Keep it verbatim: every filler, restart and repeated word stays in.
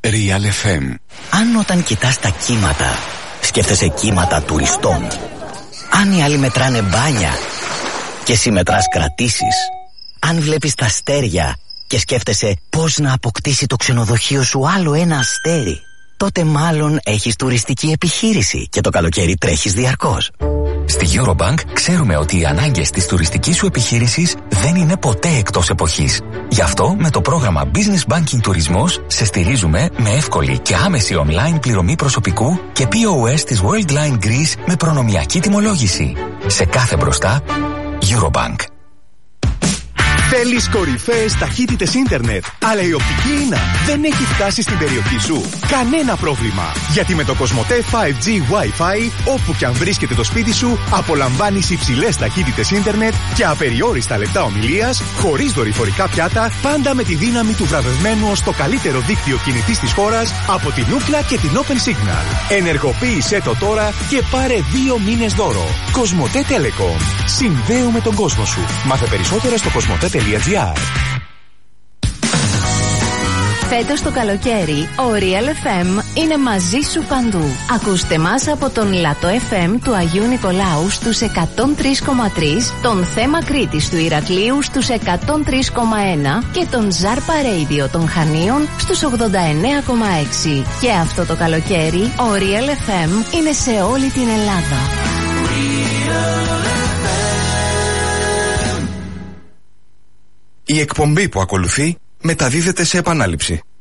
Real εφ εμ. Αν όταν κοιτάς τα κύματα σκέφτεσαι κύματα τουριστών, αν οι άλλοι μετράνε μπάνια και εσύ μετράς κρατήσεις, αν βλέπεις τα αστέρια και σκέφτεσαι πώς να αποκτήσει το ξενοδοχείο σου άλλο ένα αστέρι, τότε μάλλον έχεις τουριστική επιχείρηση και το καλοκαίρι τρέχεις διαρκώς. Στη Eurobank ξέρουμε ότι οι ανάγκες της τουριστικής σου επιχείρησης δεν είναι ποτέ εκτός εποχής. Γι' αυτό με το πρόγραμμα Business Banking Τουρισμός σε στηρίζουμε με εύκολη και άμεση online πληρωμή προσωπικού και πι ο ες της Worldline Greece με προνομιακή τιμολόγηση. Σε κάθε μπροστά, Eurobank. Θέλεις κορυφαίες ταχύτητες ίντερνετ, αλλά η οπτική ίνα δεν έχει φτάσει στην περιοχή σου? Κανένα πρόβλημα, γιατί με το Κοσμοτέ φάιβ τζι Wi-Fi, όπου και αν βρίσκεται το σπίτι σου, απολαμβάνεις υψηλές ταχύτητες ίντερνετ και απεριόριστα λεπτά ομιλίας, χωρίς δορυφορικά πιάτα, πάντα με τη δύναμη του βραβευμένου ως το καλύτερο δίκτυο κινητής της χώρας από την Ookla και την Open Signal. Ενεργοποίησέ το τώρα και πάρε δύο μήνες δώρο. Κοσμοτέ Telecom. Συνδέουμε τον κόσμο σου. Μάθε περισσότερα στο κοσμοτέ τελεία τζι άρ. Φέτος το καλοκαίρι, ο Real εφ εμ είναι μαζί σου παντού. Ακούστε μας από τον Λατό εφ εμ του Αγίου Νικολάου στους εκατόν τρία κόμμα τρία, τον Θέμα Κρήτης του Ηρακλείου στους εκατόν τρία κόμμα ένα και τον Ζάρπα Radio των Χανίων στους ογδόντα εννέα κόμμα έξι. Και αυτό το καλοκαίρι, ο Real εφ εμ είναι σε όλη την Ελλάδα. Η εκπομπή που ακολουθεί μεταδίδεται σε επανάληψη.